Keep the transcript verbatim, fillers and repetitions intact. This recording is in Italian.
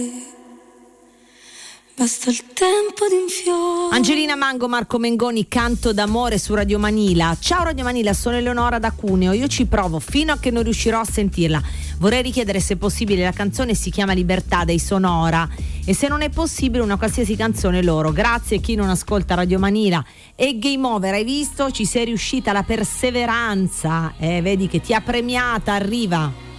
Basta il tempo di infiore. Angelina Mango, Marco Mengoni, Canto d'amore su Radio Manila. Ciao Radio Manila, sono Eleonora da Cuneo. Io ci provo fino a che non riuscirò a sentirla. Vorrei richiedere se possibile, la canzone si chiama Libertà dei Sonora, e se non è possibile una qualsiasi canzone loro. Grazie a chi non ascolta Radio Manila. E Game Over, hai visto? Ci sei riuscita, la perseveranza, eh, vedi che ti ha premiata, arriva.